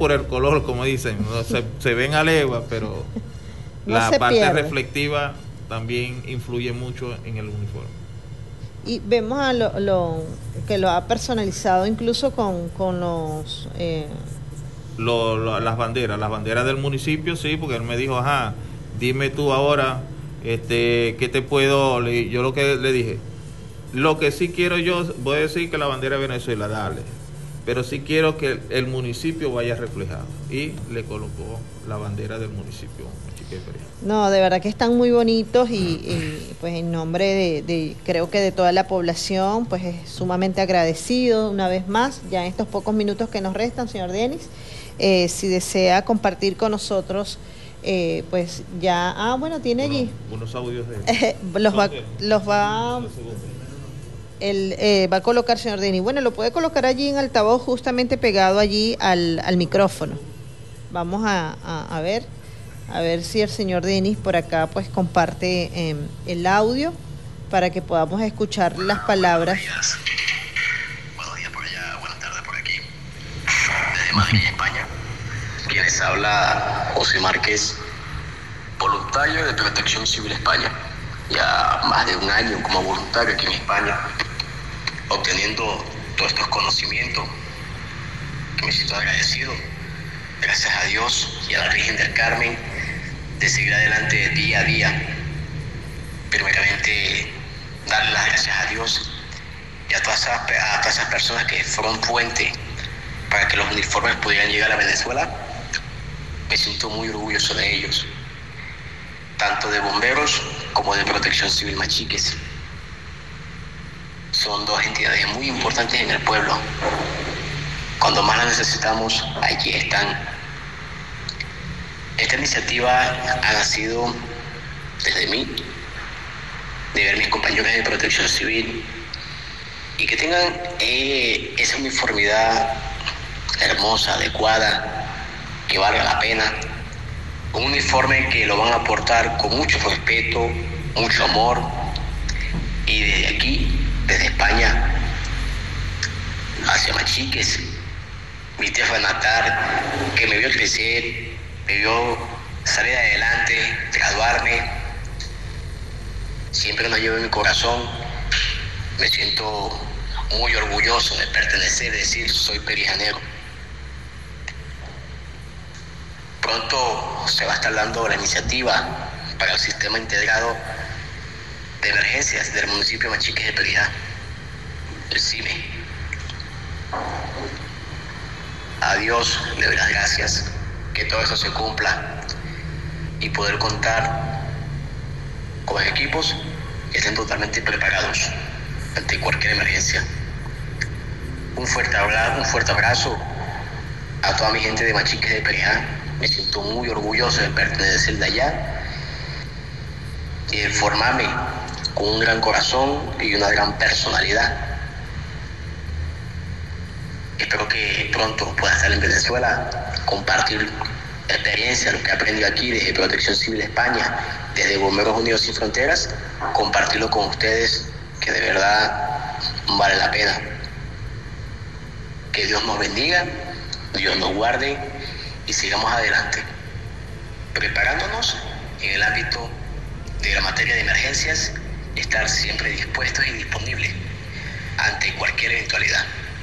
por el color, como dicen, no se ven a legua, pero no la parte pierde. reflectiva también influye mucho en el uniforme. Y vemos a que lo ha personalizado incluso con los... Las banderas del municipio, sí, porque él me dijo, ajá, dime tú ahora, ¿qué te puedo? Yo lo que le dije, lo que sí quiero yo, voy a decir que la bandera de Venezuela, dale, pero sí quiero que el municipio vaya reflejado, y le colocó la bandera del municipio. No, de verdad que están muy bonitos y pues en nombre de creo que de toda la población, pues es sumamente agradecido una vez más, ya en estos pocos minutos que nos restan, señor Denis, si desea compartir con nosotros, pues ya, bueno, tiene allí unos audios va a colocar, señor Denis, bueno, lo puede colocar allí en altavoz, justamente pegado allí al micrófono. Vamos a ver si el señor Denis por acá pues comparte el audio para que podamos escuchar las palabras. Buenos días por allá, buenas tardes por aquí. Desde Madrid, España. Quienes habla José Márquez, voluntario de Protección Civil España. Ya más de un año como voluntario aquí en España, obteniendo todos estos conocimientos, que me siento agradecido, gracias a Dios y a la Virgen del Carmen, de seguir adelante día a día. Primeramente, darle las gracias a Dios y a todas esas personas que fueron puente para que los uniformes pudieran llegar a Venezuela. Me siento muy orgulloso de ellos, tanto de bomberos como de Protección Civil Machiques. Son dos entidades muy importantes en el pueblo. Cuando más las necesitamos, allí están. Esta iniciativa ha nacido desde mí, de ver mis compañeros de Protección Civil y que tengan esa uniformidad hermosa, adecuada, que valga la pena. Un uniforme que lo van a aportar con mucho respeto, mucho amor, y desde aquí, desde España, hacia Machiques, mi tierra natal, que me vio crecer, me vio salir adelante, graduarme, siempre nos lleva en mi corazón. Me siento muy orgulloso de pertenecer, de decir, soy perijanero. Pronto se va a estar dando la iniciativa para el sistema integrado de emergencias del municipio de Machiques de Perijá, el CIME. A Dios le doy las gracias, que todo eso se cumpla y poder contar con equipos que estén totalmente preparados ante cualquier emergencia. Un fuerte abrazo a toda mi gente de Machiques de Perijá. Me siento muy orgulloso de pertenecer de allá y de formarme con un gran corazón y una gran personalidad. Espero que pronto pueda estar en Venezuela, compartir experiencia, lo que he aprendido aquí desde Protección Civil España, desde Bomberos Unidos Sin Fronteras, compartirlo con ustedes, que de verdad vale la pena. Que Dios nos bendiga, Dios nos guarde y sigamos adelante, preparándonos en el ámbito de la materia de emergencias, estar siempre dispuestos y disponibles ante cualquier eventualidad.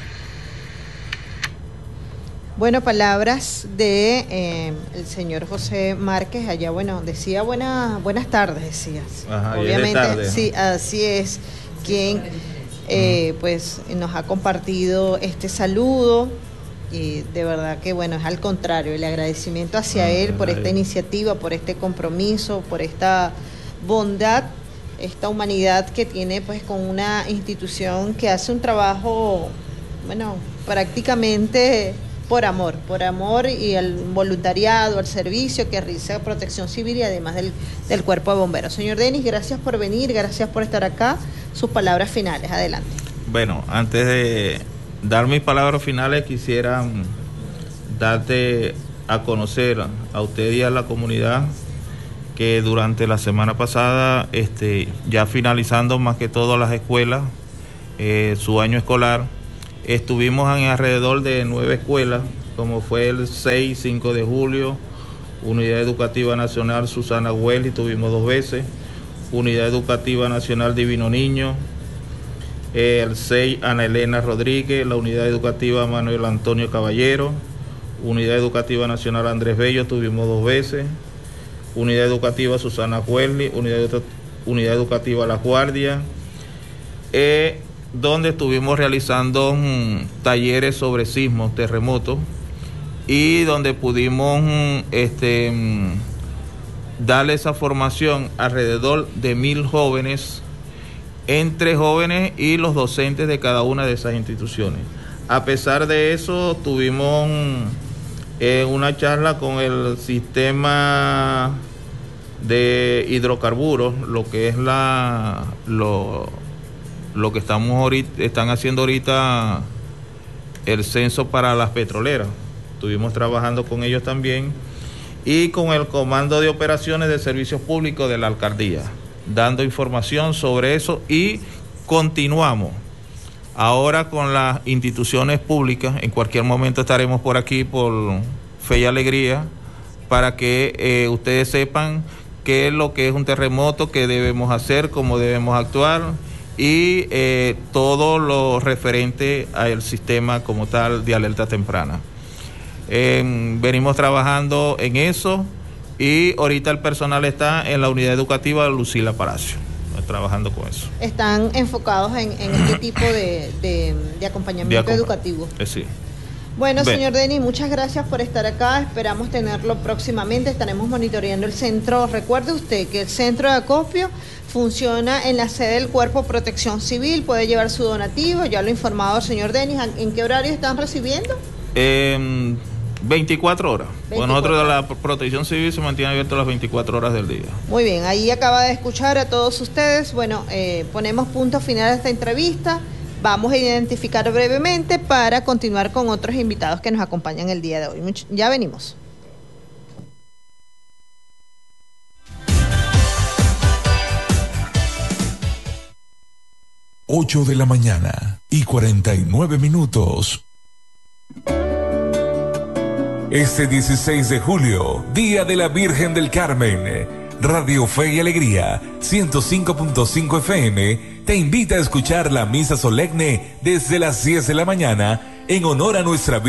Bueno, palabras de el señor José Márquez, allá, bueno, decía buenas tardes, decías. Ajá, obviamente, tarde, ¿no? Sí, así es, quien pues nos ha compartido este saludo, y de verdad que bueno, es al contrario, el agradecimiento hacia él por esta iniciativa, por este compromiso, por esta bondad, esta humanidad que tiene pues con una institución que hace un trabajo, bueno, prácticamente por amor y el voluntariado, el servicio que realiza Protección Civil y además del Cuerpo de Bomberos. Señor Denis, gracias por venir, gracias por estar acá. Sus palabras finales, adelante. Bueno, antes de dar mis palabras finales, quisiera darte a conocer a usted y a la comunidad que durante la semana pasada, ya finalizando más que todo las escuelas, su año escolar, estuvimos en alrededor de 9 escuelas como fue el 6 y 5 de julio, Unidad Educativa Nacional Susana Hueli, tuvimos 2 veces, Unidad Educativa Nacional Divino Niño, el 6 Ana Elena Rodríguez, la Unidad Educativa Manuel Antonio Caballero, Unidad Educativa Nacional Andrés Bello, tuvimos 2 veces, Unidad Educativa Susana Hueli, Unidad Educativa La Guardia, donde estuvimos realizando talleres sobre sismos, terremotos, y donde pudimos darle esa formación alrededor de 1,000 jóvenes, entre jóvenes y los docentes de cada una de esas instituciones. A pesar de eso, tuvimos una charla con el sistema de hidrocarburos, lo que es lo que están haciendo ahorita el censo para las petroleras. Estuvimos trabajando con ellos también y con el Comando de Operaciones de Servicios Públicos de la Alcaldía, dando información sobre eso, y continuamos ahora con las instituciones públicas. En cualquier momento estaremos por aquí por Fe y Alegría para que ustedes sepan qué es lo que es un terremoto, qué debemos hacer, cómo debemos actuar, y todo lo referente al sistema como tal de alerta temprana. Venimos trabajando en eso, y ahorita el personal está en la unidad educativa Lucila Palacio, trabajando con eso. Están enfocados en este tipo de acompañamiento educativo. Sí. Bueno, señor Denis, muchas gracias por estar acá. Esperamos tenerlo próximamente. Estaremos monitoreando el centro. Recuerde usted que el centro de acopio funciona en la sede del Cuerpo de Protección Civil. Puede llevar su donativo. Ya lo ha informado el señor Denis. ¿En qué horario están recibiendo? 24 horas. Bueno, nosotros, la Protección Civil se mantiene abierto las 24 horas del día. Muy bien, ahí acaba de escuchar a todos ustedes. Bueno, ponemos punto final a esta entrevista. Vamos a identificar brevemente para continuar con otros invitados que nos acompañan el día de hoy. Ya venimos. Ocho de la mañana y 49 minutos. Este 16 de julio, Día de la Virgen del Carmen, Radio Fe y Alegría, 105.5 FM, te invita a escuchar la misa solemne desde las 10 de la mañana en honor a nuestra Virgen.